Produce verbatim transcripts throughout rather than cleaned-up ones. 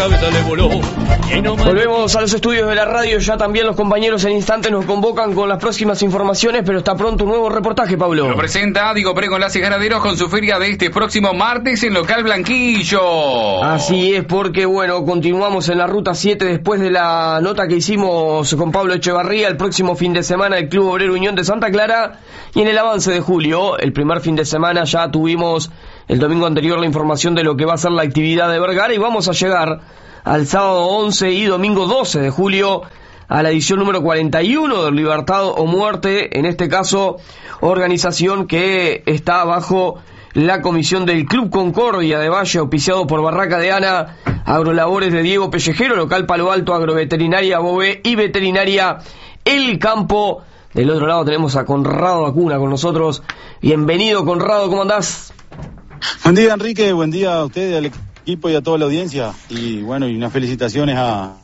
cabeza le voló. Volvemos a los estudios de la radio, ya también los compañeros en instantes nos convocan con las próximas informaciones, pero está pronto un nuevo reportaje, Pablo. Lo presenta Diego Prego Enlaces Ganaderos con su feria de este próximo martes en Local Blanquillo. Así es, porque bueno, continuamos en la ruta siete después de la nota que hicimos con Pablo Echevarría el próximo fin de semana del Club Obrero Unión de Santa Clara, y en el avance de julio, el primer fin de semana ya tuvimos el domingo anterior la información de lo que va a ser la actividad de Vergara, y vamos a llegar al sábado once y domingo doce de julio a la edición número cuarenta y uno del Libertad o Muerte, en este caso organización que está bajo la comisión del Club Concordia de Valle, auspiciado por Barraca de Ana, Agrolabores de Diego Pellejero, Local Palo Alto, Agroveterinaria Bové y Veterinaria El Campo. Del otro lado tenemos a Conrado Acuna con nosotros. Bienvenido, Conrado, ¿cómo andás? Buen día, Enrique, buen día a ustedes, al equipo y a toda la audiencia, y bueno, y unas felicitaciones a...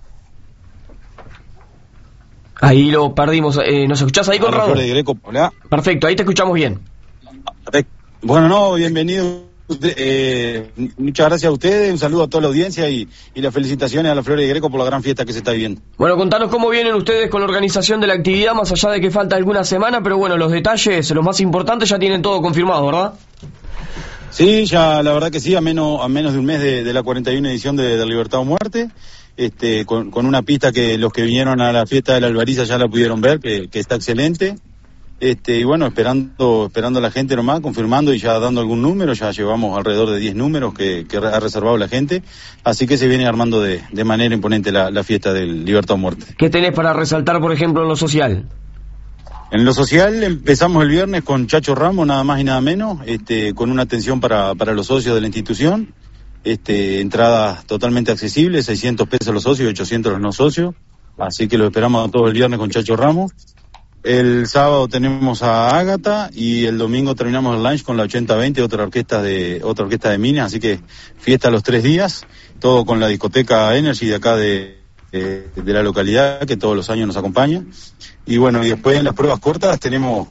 Ahí lo perdimos, eh, ¿nos escuchás ahí, Conrado? Flores de Greco, hola. Perfecto, ahí te escuchamos bien. Bueno, no, bienvenido, eh, muchas gracias a ustedes, un saludo a toda la audiencia y, y las felicitaciones a la Flores de Greco por la gran fiesta que se está viviendo. Bueno, contanos cómo vienen ustedes con la organización de la actividad, más allá de que falta alguna semana, pero bueno, los detalles, los más importantes ya tienen todo confirmado, ¿verdad? Sí, ya la verdad que sí, a menos a menos de un mes de, de la cuarenta y una edición de, de Libertad o Muerte, este, con, con una pista que los que vinieron a la fiesta de la Albariza ya la pudieron ver, que, que está excelente, este, y bueno, esperando esperando a la gente nomás, confirmando y ya dando algún número, ya llevamos alrededor de diez números que, que ha reservado la gente, así que se viene armando de, de manera imponente la, la fiesta del Libertad o Muerte. ¿Qué tenés para resaltar, por ejemplo, en lo social? En lo social empezamos el viernes con Chacho Ramos, nada más y nada menos, este, con una atención para, para los socios de la institución, este, entradas totalmente accesibles, seiscientos pesos los socios y ochocientos los no socios, así que lo esperamos todos el viernes con Chacho Ramos. El sábado tenemos a Ágata y el domingo terminamos el lunch con la ochenta veinte, otra orquesta de otra orquesta de minas, así que fiesta los tres días, todo con la discoteca Energy de acá de, de, de la localidad, que todos los años nos acompaña. Y bueno, y después en las pruebas cortas tenemos,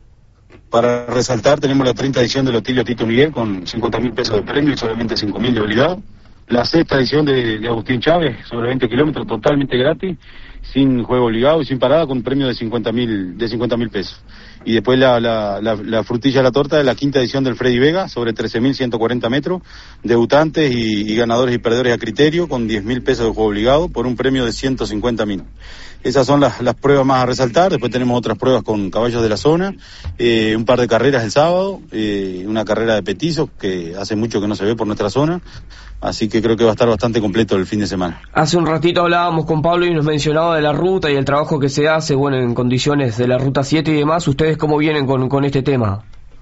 para resaltar, tenemos la treinta edición del Otilio Tito Miguel con cincuenta mil pesos de premio y solamente cinco mil de obligado. La sexta edición de, de Agustín Chávez, sobre veinte kilómetros, totalmente gratis, sin juego obligado y sin parada, con premio de cincuenta mil de cincuenta mil pesos. Y después la, la, la, la frutilla de la torta de la quinta edición del Freddy Vega, sobre trece mil ciento cuarenta metros, debutantes y, y ganadores y perdedores a criterio, con diez mil pesos de juego obligado, por un premio de ciento cincuenta mil. Esas son las, las pruebas más a resaltar. Después tenemos otras pruebas con caballos de la zona, eh, un par de carreras el sábado, eh, una carrera de petizos que hace mucho que no se ve por nuestra zona, así que creo que va a estar bastante completo el fin de semana. Hace un ratito hablábamos con Pablo y nos mencionaba de la ruta y el trabajo que se hace, bueno, en condiciones de la ruta siete y demás. ¿Ustedes cómo vienen con, con este tema?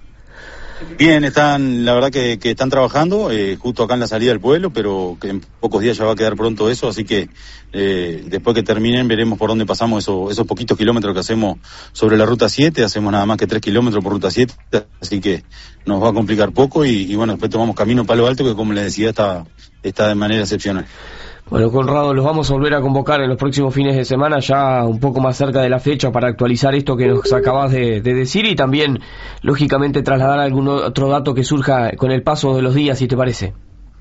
Bien, están, la verdad que, que están trabajando, eh, justo acá en la salida del pueblo, pero que en pocos días ya va a quedar pronto eso, así que eh, después que terminen veremos por dónde pasamos eso, esos poquitos kilómetros que hacemos sobre la ruta siete, hacemos nada más que tres kilómetros por ruta siete, así que nos va a complicar poco y, y bueno, después tomamos camino Palo Alto, que como les decía está, está de manera excepcional. Bueno, Conrado, los vamos a volver a convocar en los próximos fines de semana, ya un poco más cerca de la fecha, para actualizar esto que nos acabas de, de decir y también, lógicamente, trasladar algún otro dato que surja con el paso de los días, si te parece.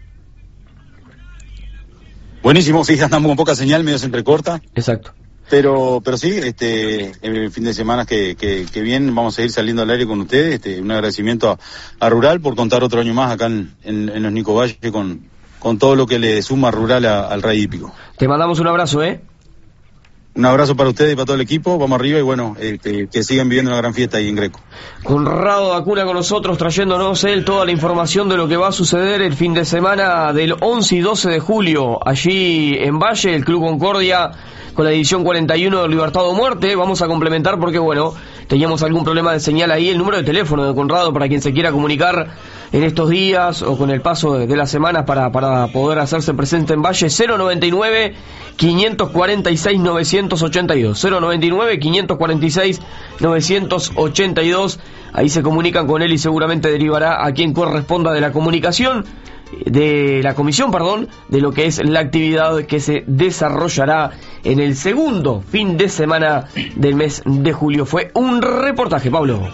Buenísimo, sí, andamos con poca señal, medio se entrecorta. Exacto. Pero pero sí, este el fin de semana que, que, que viene vamos a seguir saliendo al aire con ustedes. Este, un agradecimiento a, a Rural por contar otro año más acá en, en, en los Nico Valle con, con todo lo que le suma Rural a, al Rey Hípico. Te mandamos un abrazo, ¿eh? Un abrazo para ustedes y para todo el equipo, vamos arriba y bueno, eh, que, que sigan viviendo una gran fiesta ahí en Greco. Conrado Acuna con nosotros, trayéndonos él toda la información de lo que va a suceder el fin de semana del once y doce de julio, allí en Valle, el Club Concordia, con la edición cuarenta y uno de Libertad o Muerte. Vamos a complementar porque, bueno, teníamos algún problema de señal ahí, el número de teléfono de Conrado para quien se quiera comunicar en estos días o con el paso de, de las semanas para, para poder hacerse presente en Valle. Cero noventa y nueve, quinientos cuarenta y seis, novecientos ochenta y dos, cero noventa y nueve, quinientos cuarenta y seis, novecientos ochenta y dos. Ahí se comunican con él y seguramente derivará a quien corresponda de la comunicación, de la comisión, perdón, de lo que es la actividad que se desarrollará en el segundo fin de semana del mes de julio. Fue un reportaje, Pablo.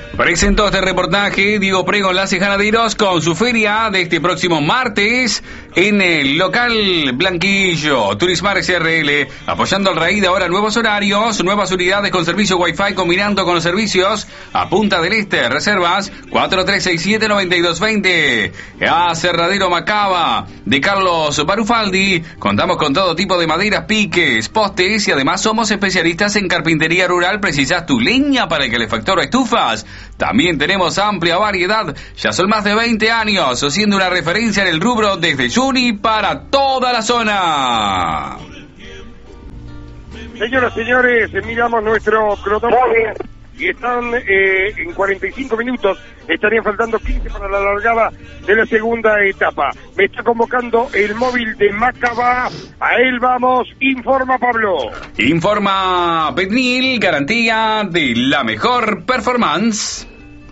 Presentó este reportaje Diego Prego Enlaces Ganaderos con su feria de este próximo martes en el local Blanquillo. Turismar S R L, apoyando al Raíd, ahora nuevos horarios, nuevas unidades con servicio Wi-Fi combinando con los servicios a Punta del Este. Reservas cuatro tres seis siete nueve dos dos cero. Aserradero Macaba de Carlos Barufaldi. Contamos con todo tipo de maderas, piques, postes y además somos especialistas en carpintería rural. ¿Precisas tu leña para el calefactor o estufas? También tenemos amplia variedad. Ya son más de veinte años siendo una referencia en el rubro desde Juni para toda la zona. Señoras y señores, miramos nuestro cronómetro y están eh, en cuarenta y cinco minutos, estarían faltando quince para la largada de la segunda etapa. Me está convocando el móvil de Macaba, a él vamos, informa Pablo. Informa Petnil, garantía de la mejor performance.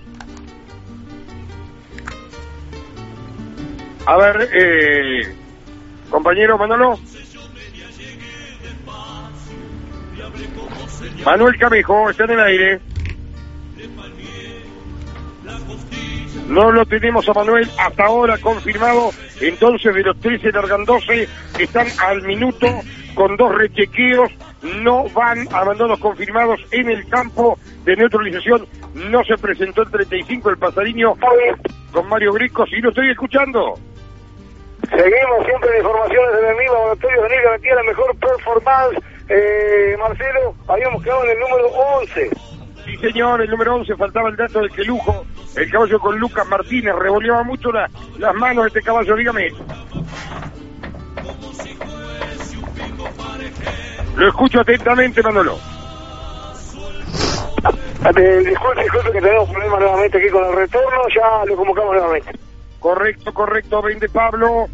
A ver, eh, compañero Manolo. Manuel Camejo, está en el aire. No lo tenemos a Manuel hasta ahora confirmado. Entonces de los trece largan doce, están al minuto con dos rechequeos. No van abandonos confirmados en el campo de neutralización. No se presentó el treinta y cinco el pasariño con Mario Gricos y lo estoy escuchando. Seguimos siempre en informaciones de mi laboratorio de garantía la mejor performance. Eh, Marcelo, habíamos quedado en el número once. Sí, señor, el número once, faltaba el dato del que lujo. El caballo con Lucas Martínez, revoleaba mucho la, las manos de este caballo, dígame. Lo escucho atentamente, Manolo. Eh, disculpe, disculpe que tenemos problemas nuevamente aquí con el retorno, ya lo convocamos nuevamente. Correcto, correcto, vende Pablo.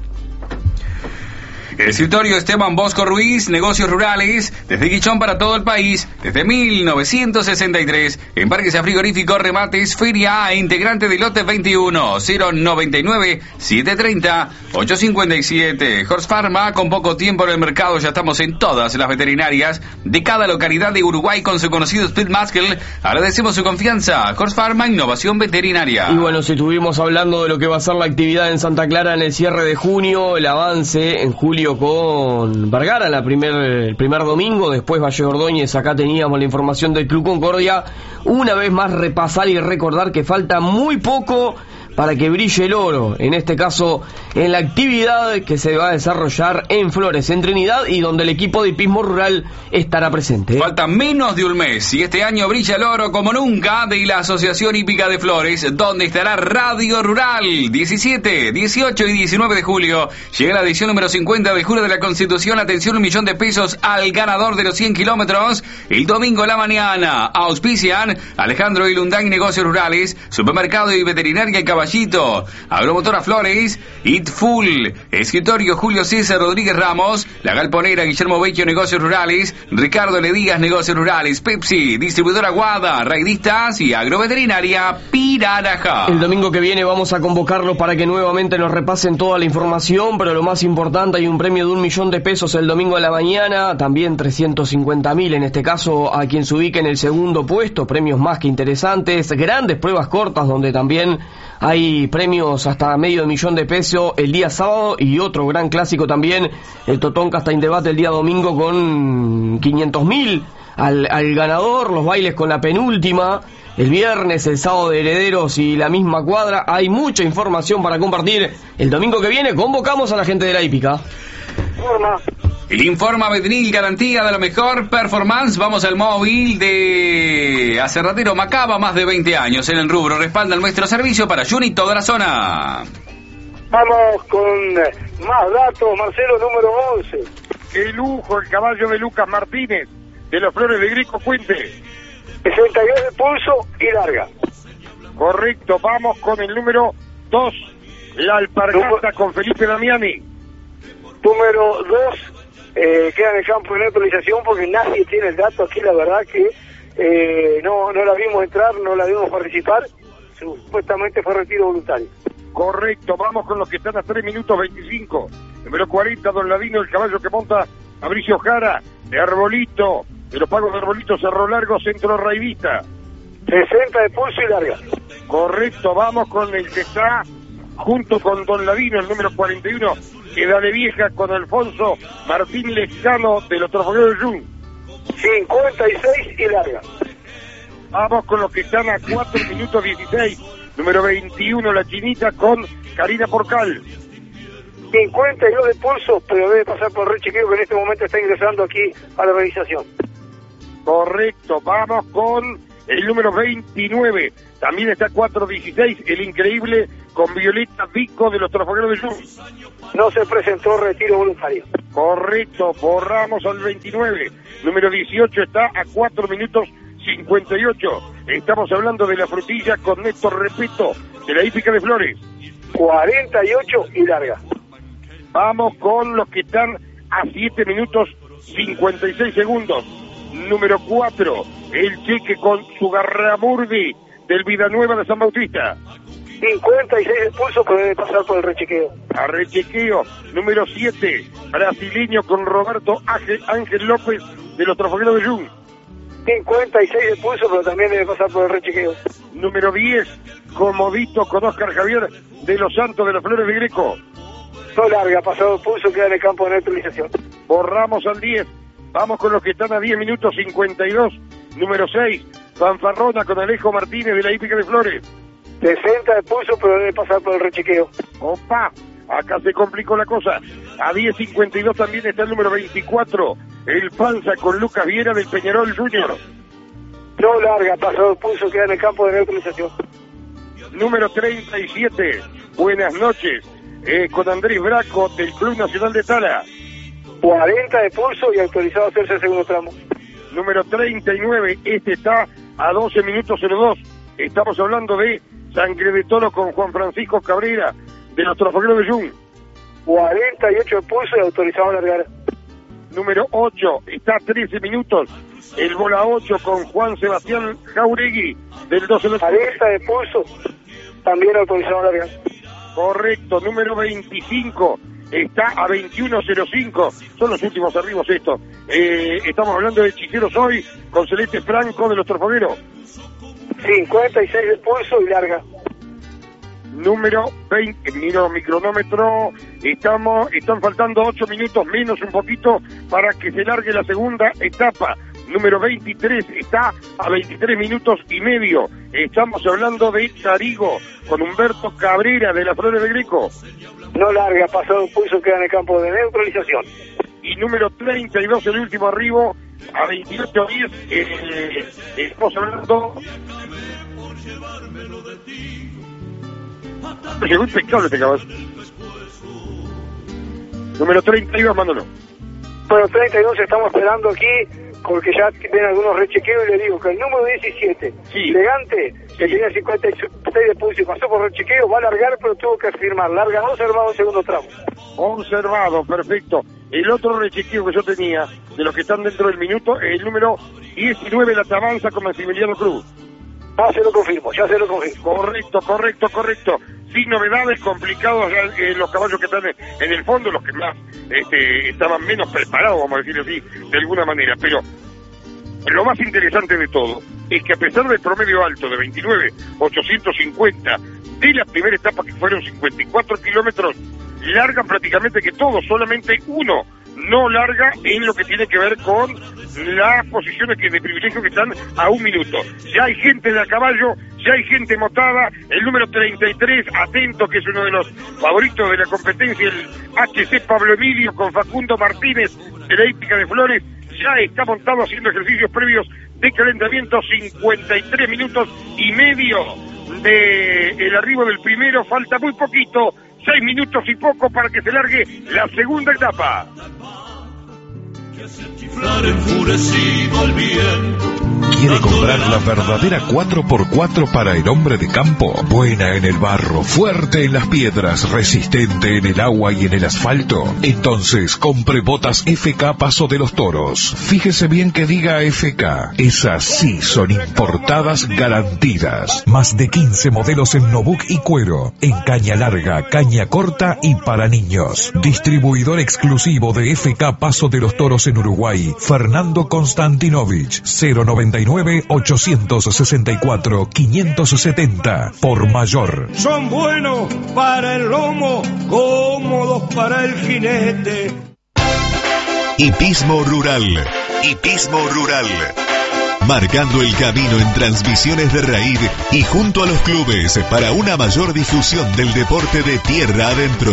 Escritorio Esteban Bosco Ruiz, negocios rurales, desde Guichón para todo el país, desde mil novecientos sesenta y tres, en parques a frigoríficos, remates, feria A, integrante de lote veintiuno, cero noventa y nueve, setecientos treinta, ochocientos cincuenta y siete. Horse Pharma, con poco tiempo en el mercado, ya estamos en todas las veterinarias de cada localidad de Uruguay con su conocido Speed Muscle. Agradecemos su confianza. Horse Pharma, innovación veterinaria. Y bueno, si estuvimos hablando de lo que va a ser la actividad en Santa Clara en el cierre de junio, el avance en julio con Vergara, la primer, el primer domingo, después Valle Ordóñez, acá teníamos la información del Club Concordia. Una vez más repasar y recordar que falta muy poco para que brille el oro, en este caso en la actividad que se va a desarrollar en Flores, en Trinidad, y donde el equipo de hipismo rural estará presente. Falta menos de un mes y este año brilla el oro como nunca de la Asociación Hípica de Flores, donde estará Radio Rural. diecisiete, dieciocho y diecinueve de julio llega la edición número cincuenta del Juro de la Constitución. Atención, un millón de pesos al ganador de los cien kilómetros. El domingo a la mañana auspician Alejandro Ilundán y Negocios Rurales, Supermercado y Veterinaria y Caballito, Agromotora Flores, It Full, Escritorio Julio César Rodríguez Ramos, La Galponera Guillermo Vecchio Negocios Rurales, Ricardo Ledías Negocios Rurales, Pepsi, Distribuidora Guada, Raidistas y Agroveterinaria Piraraja. El domingo que viene vamos a convocarlos para que nuevamente nos repasen toda la información, pero lo más importante, hay un premio de un millón de pesos el domingo a la mañana, también trescientos cincuenta mil en este caso a quien se ubique en el segundo puesto, premios más que interesantes, grandes pruebas cortas donde también hay premios hasta medio millón de pesos el día sábado y otro gran clásico también, el Totonka está en debate el día domingo con quinientos mil al, al ganador, los bailes con la penúltima, el viernes, el sábado de Herederos y la misma cuadra. Hay mucha información para compartir. El domingo que viene convocamos a la gente de la hípica. Forma. Informa Betnil, garantía de la mejor performance. Vamos al móvil de Aserradero Macaba, más de veinte años en el rubro. Respalda nuestro servicio para Juni, toda la zona. Vamos con más datos, Marcelo, número once. Qué lujo, el caballo de Lucas Martínez, de los Flores de Grico Puente. sesenta y dos de pulso y larga. Correcto, vamos con el número dos, la Alpargata con Felipe Damiani. Número dos, eh, queda en el campo de neutralización porque nadie tiene el dato aquí, la verdad que eh, no, no la vimos entrar, no la vimos participar, supuestamente fue retiro voluntario. Correcto, vamos con los que están a tres minutos veinticinco. Número cuarenta, Don Ladino, el caballo que monta Fabricio Jara, de Arbolito, de los pagos de Arbolito, Cerro Largo, Centro Raivista. sesenta de pulso y larga. Correcto, vamos con el que está junto con Don Ladino, el número cuarenta y uno, Edad Vieja, con Alfonso Martín Lescano de los Trofogueros de Jun. cincuenta y seis y larga. Vamos con los que están a cuatro minutos dieciséis. Número veintiuno, La Chinita, con Karina Porcal. cincuenta y dos de pulso, pero debe pasar por el chequeo que en este momento está ingresando aquí a la revisación. Correcto, vamos con el número veintinueve. También está cuatro dieciséis, el increíble, con Violeta Vico de los Trofogueros de Jun. No se presentó retiro voluntario. Correcto, borramos al veintinueve. Número dieciocho está a cuatro minutos cincuenta y ocho. Estamos hablando de La Frutilla con Néstor Repeto, de la Hípica de Flores. cuarenta y ocho y larga. Vamos con los que están a siete minutos cincuenta y seis segundos. Número cuatro, el Cheque con su Garramurdi del Vidanueva de San Bautista. cincuenta y seis de pulso, pero debe pasar por el rechequeo. A rechequeo. Número siete, brasileño con Roberto Ángel, Ángel López de los Trofogueros de Jun. cincuenta y seis de pulso, pero también debe pasar por el rechequeo. Número diez, Comodito con Oscar Javier de los Santos de las Flores de Greco. No larga, pasado el pulso, queda en el campo de neutralización. Borramos al diez. Vamos con los que están a diez minutos cincuenta y dos. Número seis, Fanfarrona con Alejo Martínez de la Hípica de Flores. sesenta de pulso, pero debe pasar por el rechequeo. Opa, acá se complicó la cosa. A diez cincuenta y dos también está el número veinticuatro, el Panza con Lucas Viera del Peñarol Junior. No larga, pasado el pulso, queda en el campo de neutralización. Número treinta y siete, Buenas noches, eh, con Andrés Braco del Club Nacional de Tala. cuarenta de pulso y autorizado a hacerse el segundo tramo. Número treinta y nueve, este está a doce minutos cero dos. Estamos hablando de Sangre de Toro con Juan Francisco Cabrera de los Trofogueros de Jun. cuarenta y ocho de pulso y autorizado a largar. Número ocho, está a trece minutos, el Bola ocho con Juan Sebastián Jauregui del doce de octubre. cuarenta de pulso, también autorizado a largar. Correcto. Número veinticinco, está a veintiuno cero cinco, son los últimos arribos estos. Eh, estamos hablando de Hechiceros Hoy con Celeste Franco de los Trofogueros. cincuenta y seis de pulso y larga. Número veinte, miro mi cronómetro, estamos, están faltando ocho minutos menos un poquito para que se largue la segunda etapa. Número veintitrés está a veintitrés minutos y medio. Estamos hablando de Tarigo con Humberto Cabrera de las Flores de Greco. No larga, pasado el pulso, queda en el campo de neutralización. Y número treinta y dos, el último arribo, a veintiocho diez, eh, estamos hablando... Llegó impecable este caballo. Número treinta y dos, Manolo. Bueno, treinta y dos estamos esperando aquí, porque ya ven algunos rechequeos y le digo que el número diecisiete, sí. Elegante, que Sí. tenía cincuenta y seis de pulso y pasó por rechequeo, va a largar, pero tuvo que firmar. Larga observado el segundo tramo. Observado, perfecto. El otro rechequeo que yo tenía, de los que están dentro del minuto, el número diecinueve, la Tabanza con Maximiliano Cruz. Ya se lo confirmo, ya se lo confirmo. Correcto, correcto, correcto. Sin novedades, complicados ya, eh, los caballos que están en el fondo, los que más este, estaban menos preparados, vamos a decir así, de alguna manera. Pero lo más interesante de todo es que a pesar del promedio alto de veintinueve ochocientos cincuenta de la primera etapa, que fueron cincuenta y cuatro kilómetros, largan prácticamente que todos, solamente uno no larga en lo que tiene que ver con las posiciones que de privilegio que están a un minuto. Ya hay gente de a caballo, ya hay gente montada, el número treinta y tres, atento, que es uno de los favoritos de la competencia, el H C Pablo Emilio con Facundo Martínez de la Hípica de Flores, ya está montado haciendo ejercicios previos de calentamiento, cincuenta y tres minutos y medio de el arribo del primero, falta muy poquito, seis minutos y poco para que se largue la segunda etapa. ¿Quiere comprar la verdadera cuatro por cuatro para el hombre de campo? Buena en el barro, fuerte en las piedras, resistente en el agua y en el asfalto. Entonces compre botas F K Paso de los Toros. Fíjese bien que diga F K. Esas sí son importadas garantidas. Más de quince modelos en Nobuk y cuero, en caña larga, caña corta y para niños. Distribuidor exclusivo de F K Paso de los Toros en Uruguay, Fernando Konstantinovich, cero noventa y nueve nueve, ochocientos sesenta y cuatro, quinientos setenta por mayor. Son buenos para el lomo, cómodos para el jinete. Hipismo Rural. Hipismo Rural. Marcando el camino en transmisiones de raíz y junto a los clubes para una mayor difusión del deporte de tierra adentro.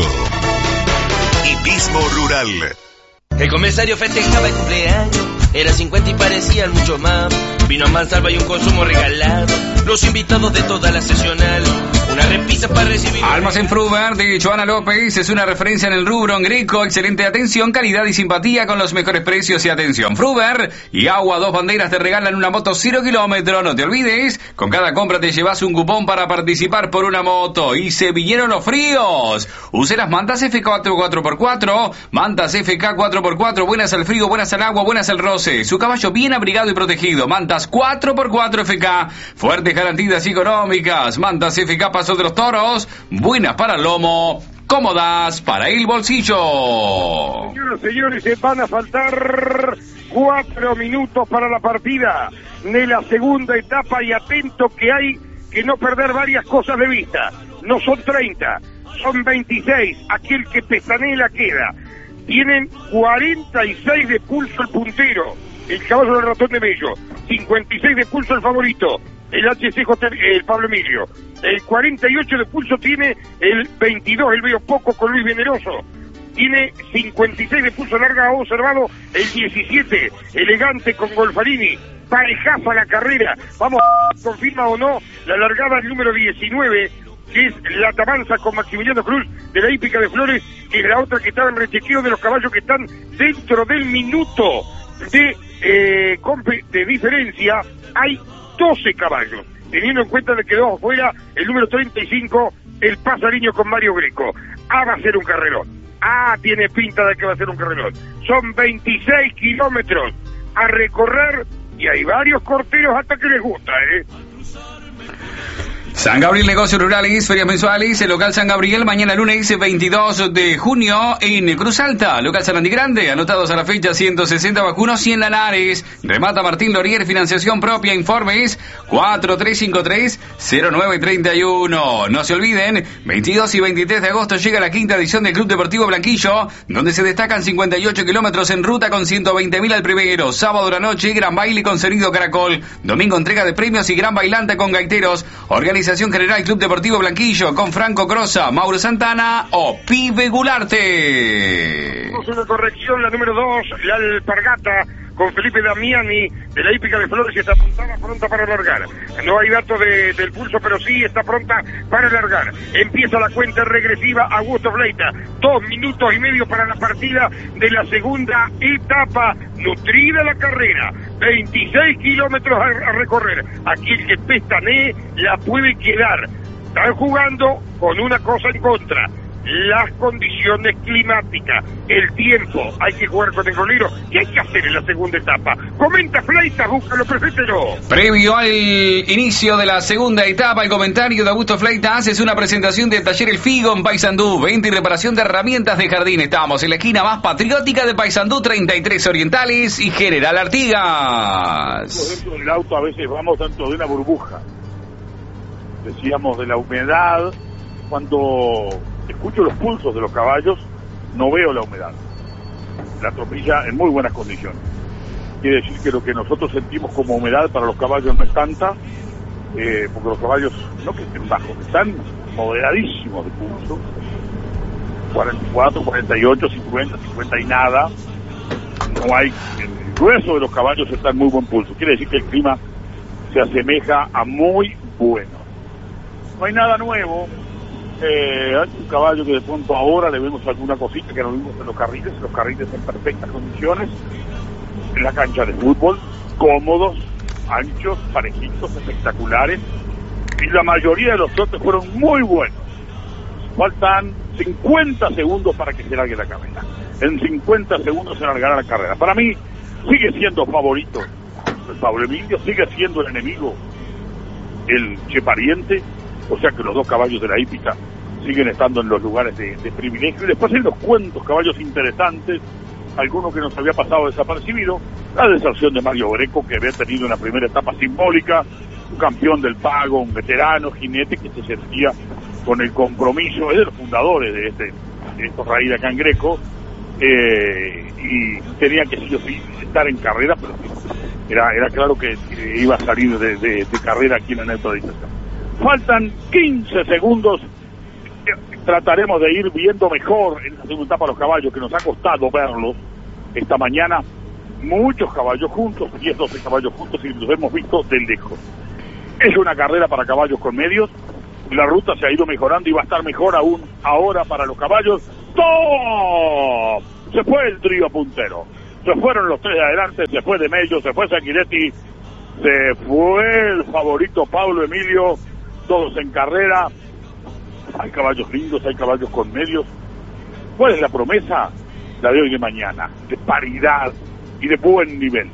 Hipismo Rural. El comisario festejaba el cumpleaños, era cincuenta y parecían muchos más. Vino a mansalva y un consumo regalado, los invitados de toda la sesional, una repisa para recibir. Almacén Fruber de Joana López es una referencia en el rubro en Greco, excelente atención, calidad y simpatía con los mejores precios y atención. Fruber y Agua Dos Banderas te regalan una moto cero kilómetro, no te olvides, con cada compra te llevas un cupón para participar por una moto. Y se vinieron los fríos, use las mantas F K cuatro por cuatro, mantas F K cuatro por cuatro, buenas al frío, buenas al agua, buenas al roce, su caballo bien abrigado y protegido. Mantas cuatro por cuatro F K, fuertes garantías económicas. Mantas F K Paso de los Toros, buenas para el lomo, cómodas para el bolsillo. Señoras y señores, se van a faltar cuatro minutos para la partida de la segunda etapa y atento que hay que no perder varias cosas de vista. No son treinta, son veintiséis. Aquel que pestanela queda. Tienen cuarenta y seis de pulso el puntero, el caballo del ratón de Mello. cincuenta y seis de pulso el favorito, el H C J, el Pablo Emilio. El cuarenta y ocho de pulso tiene el veintidós, el Veo Poco con Luis Veneroso. Tiene cincuenta y seis de pulso larga, observado el diecisiete, elegante con Golfarini. Parejaza la carrera. Vamos, confirma o no la largada del número diecinueve, que es la Tamanza con Maximiliano Cruz de la Hípica de Flores, que es la otra que estaba en rechequeo de los caballos que están dentro del minuto de, eh, de diferencia. Hay doce caballos, teniendo en cuenta de que quedó afuera el número treinta y cinco, el Pasariño con Mario Greco. Ah, va a ser un carrerón. Ah, tiene pinta de que va a ser un carrerón. Son veintiséis kilómetros a recorrer y hay varios corteros hasta que les gusta, ¿eh? San Gabriel Negocios Rurales, ferias mensuales, el local San Gabriel, mañana lunes veintidós de junio en Cruz Alta, local Sarandí Grande, anotados a la fecha ciento sesenta vacunos, cien Lanares, remata Martín Lorier, financiación propia, informes cuatro tres cinco tres, cero nueve tres uno. No se olviden, veintidós y veintitrés de agosto llega la quinta edición del Club Deportivo Blanquillo, donde se destacan cincuenta y ocho kilómetros en ruta con ciento veinte mil al primero, sábado de la noche, gran baile con sonido caracol, domingo entrega de premios y gran bailante con gaiteros, organización General Club Deportivo Blanquillo con Franco Crosa, Mauro Santana o Pibe Gularte. Una corrección, la número dos, la Alpargata con Felipe Damiani de la Hípica de Flores, que está apuntada, pronta para largar. No hay datos de, del pulso, pero sí está pronta para largar. Empieza la cuenta regresiva. Augusto Fleita, dos minutos y medio para la partida de la segunda etapa. Nutrida la carrera, veintiséis kilómetros a, a recorrer. Aquí el que pestanee la puede quedar. Están jugando con una cosa en contra: las condiciones climáticas, el tiempo. Hay que jugar con el golero. ¿Qué hay que hacer en la segunda etapa? Comenta Fleitas, búscalo, prefételo. Previo al inicio de la segunda etapa, el comentario de Augusto Fleitas es una presentación del taller El Figo en Paysandú, venta y reparación de herramientas de jardín. Estamos en la esquina más patriótica de Paysandú, treinta y tres Orientales y General Artigas. Dentro del auto a veces vamos dentro de una burbuja. Decíamos de la humedad. Cuando escucho los pulsos de los caballos, no veo la humedad. La tropilla en muy buenas condiciones. Quiere decir que lo que nosotros sentimos como humedad para los caballos no es tanta, eh, porque los caballos no que estén bajos, están moderadísimos de pulso. cuarenta y cuatro, cuarenta y ocho, cincuenta, cincuenta y nada. No hay, el grueso de los caballos está en muy buen pulso. Quiere decir que el clima se asemeja a muy bueno. No hay nada nuevo. Eh, hay un caballo que de pronto ahora le vemos alguna cosita que no vimos en los carriles, los carriles en perfectas condiciones, en la cancha de fútbol, cómodos, anchos, parejitos, espectaculares, y la mayoría de los trotes fueron muy buenos. Faltan cincuenta segundos para que se largue la carrera. En cincuenta segundos se largará la carrera. Para mí sigue siendo favorito el Pablo Emilio, sigue siendo el enemigo el Che Pariente. O sea que los dos caballos de la hípica siguen estando en los lugares de, de privilegio. Y después hay unos cuantos caballos interesantes alguno que nos había pasado desapercibido, la deserción de Mario Greco, que había tenido una primera etapa simbólica, un campeón del pago, un veterano jinete que se sentía con el compromiso, es de los fundadores de, este, de estos raíces acá en Greco, eh, y tenía que sí o sí estar en carrera, pero era, era claro que eh, iba a salir de, de, de carrera aquí en la neutralización. Faltan quince segundos, trataremos de ir viendo mejor en la segunda etapa los caballos, que nos ha costado verlos esta mañana, muchos caballos juntos, diez, doce caballos juntos, y los hemos visto de lejos. Es una carrera para caballos con medios, la ruta se ha ido mejorando y va a estar mejor aún ahora para los caballos. ¡Top! Se fue el trío puntero, se fueron los tres de adelante, se fue de Mello, se fue Sanguinetti, se fue el favorito Pablo Emilio, todos en carrera. Hay caballos lindos, hay caballos con medios. ¿Cuál es la promesa? La de hoy y de mañana, de paridad y de buen nivel.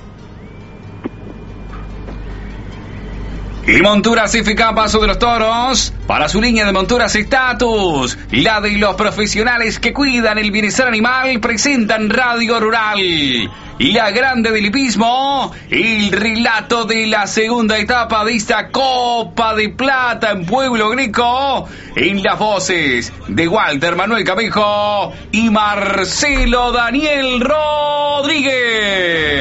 Y Monturas F K Paso de los Toros, para su línea de monturas Status, la de los profesionales que cuidan el bienestar animal, presentan Radio Rural. Y la grande del hipismo, el relato de la segunda etapa de esta Copa de Plata en Pueblo Greco, en las voces de Walter Manuel Camejo y Marcelo Daniel Rodríguez.